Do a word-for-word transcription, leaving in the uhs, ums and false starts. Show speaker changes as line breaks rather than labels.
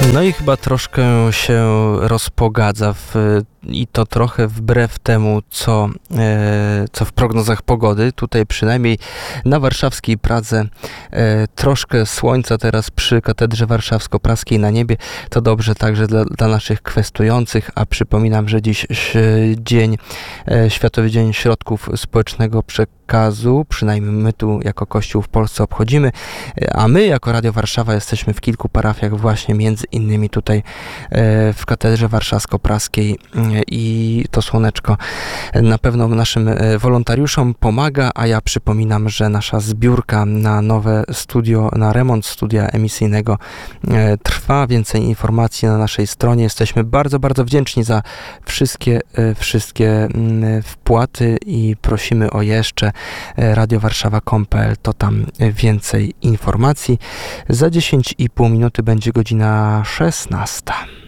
No i chyba troszkę się rozpogadza w, i to trochę wbrew temu, co, e, co w prognozach pogody. Tutaj przynajmniej na warszawskiej Pradze e, troszkę słońca teraz przy Katedrze Warszawsko-Praskiej na niebie. To dobrze także dla, dla naszych kwestujących, a przypominam, że dziś dzień, e, Światowy Dzień Środków Społecznego Przekazu, przynajmniej my tu jako Kościół w Polsce obchodzimy, a my jako Radio Warszawa jesteśmy w kilku parafiach właśnie między innymi tutaj e, w Katedrze Warszawsko-Praskiej i to słoneczko na pewno naszym wolontariuszom pomaga, a ja przypominam, że nasza zbiórka na nowe studio, na remont studia emisyjnego trwa. Więcej informacji na naszej stronie. Jesteśmy bardzo, bardzo wdzięczni za wszystkie, wszystkie wpłaty i prosimy o jeszcze radio warszawa kropka com kropka p l, to tam więcej informacji. Za dziesięć i pół minuty będzie godzina szesnasta.